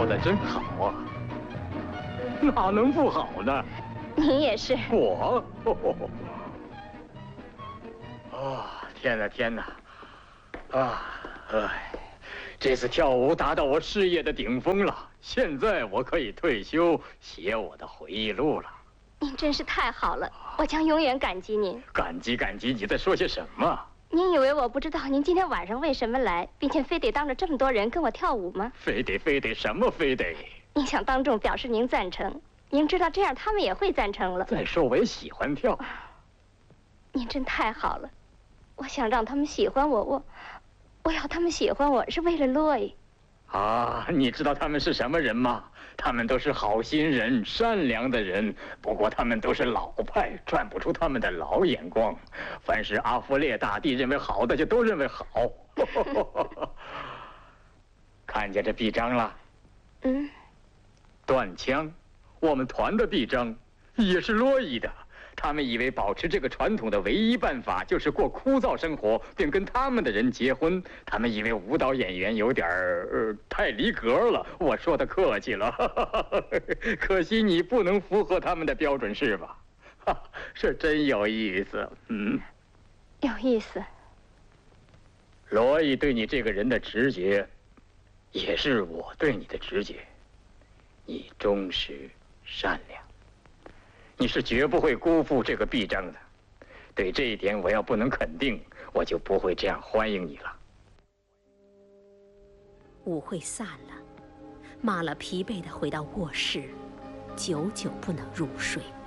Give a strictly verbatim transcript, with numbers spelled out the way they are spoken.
的真好啊，哪能不好呢？ 您也是。 我，哦，天哪，天哪，啊，哎，这次跳舞达到我事业的顶峰了，现在我可以退休写我的回忆录了。 您真是太好了，我将永远感激您。 感激感激，你在说些什么？ 您以为我不知道您今天晚上为什么来，并且非得当着这么多人跟我跳舞吗？ 非得非得什么非得？ 您想当众表示您赞成，您知道这样他们也会赞成了。 再说我也喜欢跳。 您真太好了，我想让他们喜欢我，我我要他们喜欢我是为了洛伊。 啊，你知道他们是什么人吗？他们都是好心人，善良的人。不过他们都是老派，转不出他们的老眼光。凡是阿弗列大帝认为好的，就都认为好。看见这臂章了？ 嗯。 断枪，我们团的臂章，也是洛伊的。他们以为保持这个传统的唯一办法就是过枯燥生活，并跟他们的人结婚。他们以为舞蹈演员有点儿、呃、太离格了。我说的客气了，可惜你不能符合他们的标准，是吧？是真有意思，嗯， 有意思。 罗伊对你这个人的直觉，也是我对你的直觉。你忠实、善良。你是绝不会辜负这个臂章的，对这一点我要不能肯定，我就不会这样欢迎你了。 舞会散了，马勒疲惫地回到卧室，久久不能入睡。